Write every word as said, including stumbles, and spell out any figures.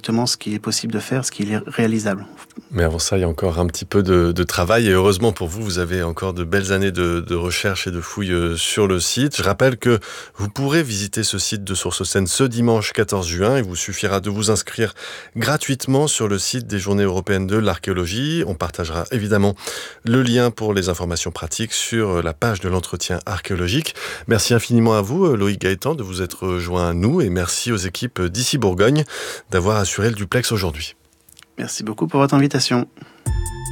exactement ce qu'il est possible de faire, ce qui est réalisable. Mais avant ça, il y a encore un petit peu de, de travail et heureusement pour vous, vous avez encore de belles années de, de recherche et de fouilles sur le site. Je rappelle que vous pourrez visiter ce site de Sources Océanes ce dimanche quatorze juin. Il vous suffira de vous inscrire gratuitement sur le site des Journées européennes de l'archéologie. On partagera évidemment le lien pour les informations pratiques sur la page de l'entretien archéologique. Merci infiniment à vous, Loïc Gaëtan, de vous être joint à nous et merci aux équipes d'ici Bourgogne d'avoir assuré le duplex aujourd'hui. Merci beaucoup pour votre invitation.